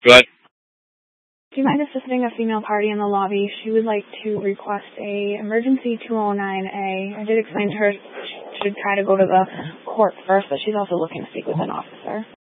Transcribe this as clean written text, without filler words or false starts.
Good. Do you mind assisting a female party in the lobby? She would like to request a emergency 209A. I did explain to her she should try to go to the court first, but she's also looking to speak with an officer.